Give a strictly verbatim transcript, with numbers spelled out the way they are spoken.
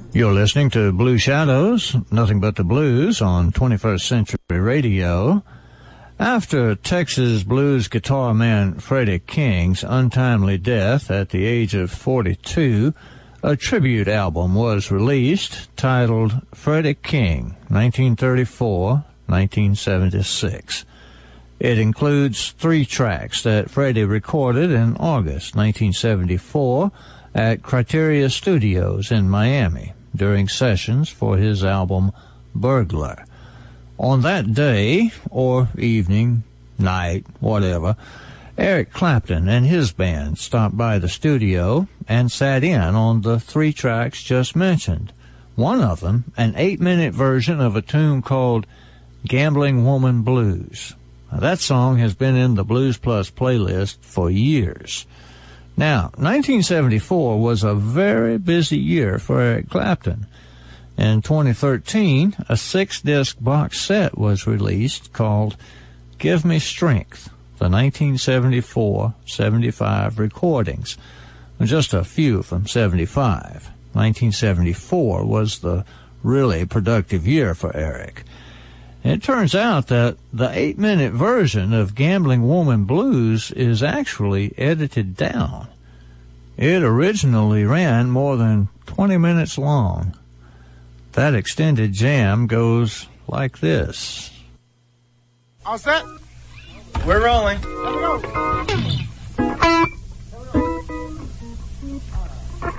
You're listening to Blue Shadows, Nothing But the Blues on twenty-first Century Radio. After Texas blues guitar man Freddie King's untimely death at the age of forty-two, a tribute album was released titled Freddie King, nineteen thirty-four to nineteen seventy-six. It includes three tracks that Freddie recorded in August nineteen seventy-four at Criteria Studios in Miami during sessions for his album Burglar. On that day, or evening, night, whatever, Eric Clapton and his band stopped by the studio and sat in on the three tracks just mentioned. One of them, an eight-minute version of a tune called Gambling Woman Blues. Now, that song has been in the Blues Plus playlist for years. Now, nineteen seventy-four was a very busy year for Eric Clapton. In twenty thirteen, a six-disc box set was released called Give Me Strength, the nineteen seventy-four seventy-five recordings. Just a few from seventy-five. nineteen seventy-four was the really productive year for Eric. It turns out that the eight-minute version of Gambling Woman Blues is actually edited down. It originally ran more than twenty minutes long. That extended jam goes like this. All set? We're rolling. Here we go.